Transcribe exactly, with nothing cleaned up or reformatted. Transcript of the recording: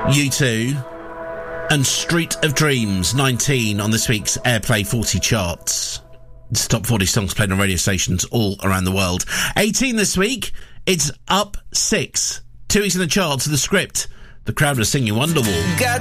U two and Street of Dreams, nineteen on this week's Airplay forty charts. It's top forty songs played on radio stations all around the world. eighteen this week, it's up six. Two weeks in the charts, The Script. The Crowd are singing Wonderwall. Got